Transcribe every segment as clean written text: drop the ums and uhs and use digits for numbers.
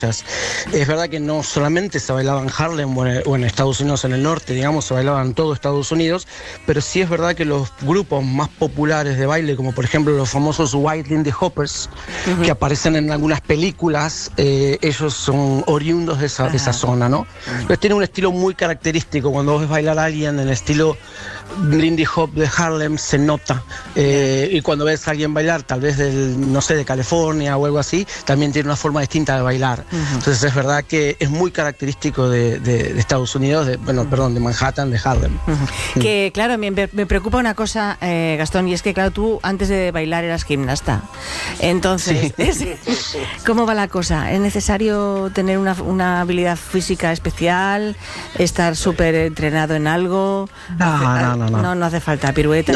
Es verdad que no solamente se bailaba en Harlem o en Estados Unidos, en el norte, digamos, se bailaba en todo Estados Unidos, pero sí es verdad que los grupos más populares de baile, como por ejemplo los famosos White Lindy Hoppers, que aparecen en algunas películas, ellos son oriundos de esa zona, ¿no? Entonces tiene un estilo muy característico. Cuando vos ves bailar a alguien en el estilo Lindy Hop de Harlem, se nota. Y cuando ves a alguien bailar, tal vez de California o algo así, también tiene una forma distinta de bailar. Entonces es verdad que es muy característico de Estados Unidos, de Manhattan, de Harlem. Que claro, me preocupa una cosa, Gastón, y es que claro, tú antes de bailar eras gimnasta. Entonces, ¿cómo va la cosa? ¿Es necesario tener una habilidad física especial? ¿Estar súper entrenado en algo? No hace falta piruetas.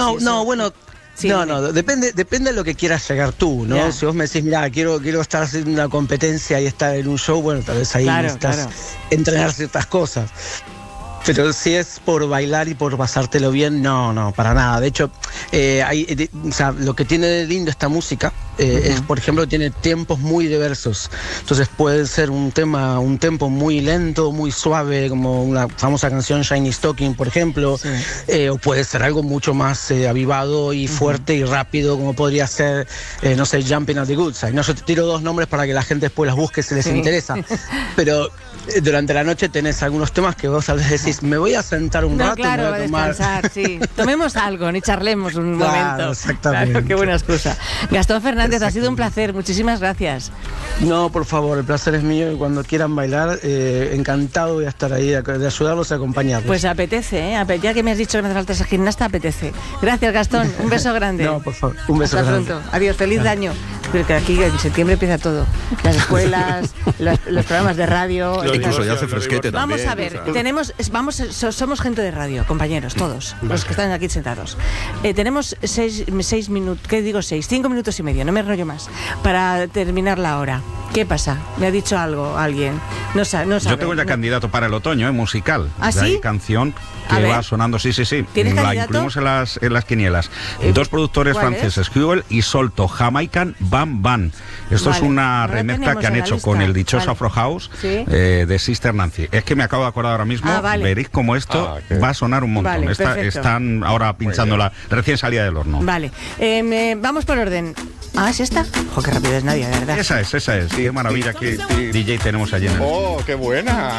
Depende de lo que quieras llegar tú, ¿no? Yeah. Si vos me decís, mira, quiero estar haciendo una competencia y estar en un show, bueno, tal vez ahí necesitas entrenar ciertas cosas. Pero si es por bailar y por pasártelo bien, no, para nada. De hecho, lo que tiene de lindo esta música es, por ejemplo, tiene tiempos muy diversos. Entonces puede ser un tempo muy lento, muy suave, como una famosa canción Shiny Stocking, por ejemplo, o puede ser algo mucho más avivado y fuerte y rápido, como podría ser, Jumping at the Good Side. No, yo te tiro dos nombres para que la gente después las busque si les interesa. Pero durante la noche tenés algunos temas que vos a veces decís, me voy a sentar un rato, claro, me voy a tomar... descansar, sí. Tomemos algo, ni charlemos un momento. Exactamente. Claro, qué buena excusa. Gastón Fernández, ha sido un placer, muchísimas gracias. No, por favor, el placer es mío y cuando quieran bailar, encantado voy a estar ahí de ayudarlos y acompañarlos. Pues apetece, ya que me has dicho que no hace falta ser gimnasta, apetece. Gracias, Gastón, un beso grande. No, por favor, un beso Hasta grande. Pronto. Adiós, feliz año. Porque aquí en septiembre empieza todo. Las escuelas, los programas de radio. Incluso ya hace fresquete también. Vamos a ver, somos gente de radio, compañeros, todos, los que están aquí sentados. Tenemos 6 minutos, ¿qué digo 6? 5 minutos y medio, no me enrollo más, para terminar la hora. ¿Qué pasa? ¿Me ha dicho algo alguien? No sabe. Yo tengo ya candidato para el otoño, musical. ¿Ah, sí? Hay canción que va sonando, sí. ¿Tienes la candidato? incluimos en las quinielas. Dos productores franceses, Huel y Solto, Jamaican Bam Bam. Esto es una remezcla que han hecho con el dichoso Afro House de Sister Nancy. Es que me acabo de acordar ahora mismo, veréis cómo esto va a sonar un montón. Están ahora pinchándola recién salida del horno. Vale, vamos por orden. ¿Es esta? ¡Qué rápido es Nadia, de verdad! Esa es. Qué maravilla, qué DJ tenemos allí en el... ¡Oh, qué buena!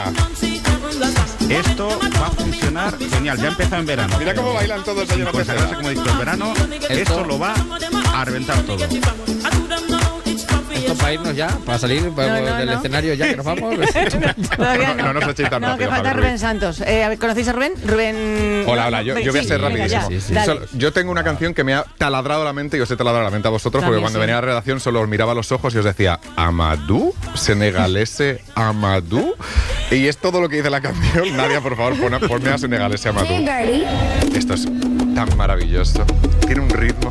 Esto va a funcionar genial. Ya ha empezado en verano. Mira cómo bailan todos allí en la consagrarse, como he dicho, en verano. Esto lo va a reventar todo. ¿Esto para irnos ya? ¿Para salir del escenario ya que nos vamos? Todavía no. No nos echéis tan rápido. Que falta Rubén Santos. ¿Conocéis a Rubén? Hola. Yo voy a ser rapidísimo. Yo tengo una canción que me ha taladrado la mente y os he taladrado la mente a vosotros porque cuando venía a la redacción solo os miraba a los ojos y os decía Amadou, senegalese Amadou. Y es todo lo que dice la canción. Nadia, por favor, ponme a senegalese Amadou. Esto es tan maravilloso. Tiene un ritmo.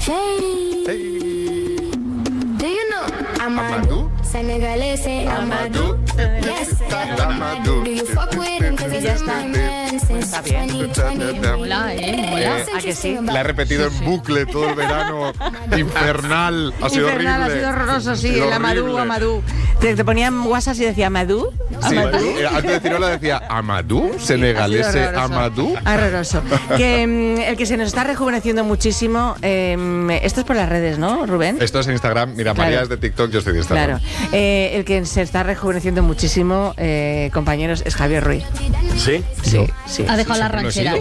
Amadou, senegalese Amadou, yes, Amadou. Do you fuck with him? Cause he's Está bien. Mola, ¿A que sí? La he repetido en bucle todo el verano. Infernal. Ha sido horrible. Ha sido horroroso, sí. El Amadou. Te ponían WhatsApp y decía Amadou. Sí, antes de decirlo decía Amadou, senegalese Amadou. Horroroso. El que se nos está rejuveneciendo muchísimo, esto es por las redes, ¿no, Rubén? Esto es en Instagram. Mira, María es de TikTok, yo estoy de Instagram. Claro. El que se está rejuveneciendo muchísimo, compañeros, es Javier Ruiz. ¿Sí? Sí. Ha dejado la ranchera.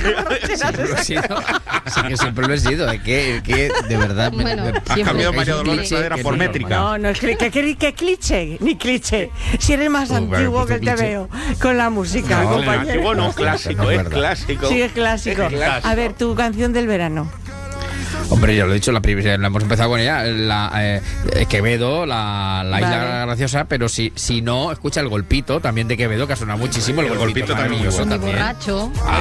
Siempre lo he sido. Que de verdad ha cambiado María Dolores Pradera por métrica. No, es que cliché, ni cliché. Si eres más antiguo que te veo con la música, compañero. Antiguo no, clásico, es clásico. Sí, es clásico. A ver, tu canción del verano. Hombre, ya lo he dicho, la hemos empezado con ella, Quevedo, la Isla Graciosa, pero si no, escucha el golpito también de Quevedo, que ha sonado muchísimo. El golpito también. Muy borracho.